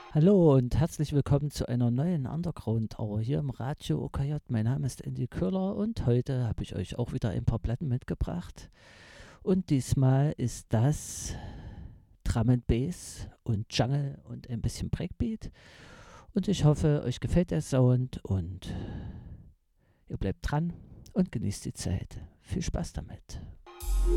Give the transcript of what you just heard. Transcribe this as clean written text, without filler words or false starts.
Hallo und herzlich willkommen zu einer neuen Underground Hour hier im Radio OKJ. Mein Name ist Andy Köhler und heute habe ich euch auch wieder ein paar Platten mitgebracht. Und diesmal ist das Drum and Bass und Jungle und ein bisschen Breakbeat. Und ich hoffe, euch gefällt der Sound und ihr bleibt dran und genießt die Zeit. Viel Spaß damit.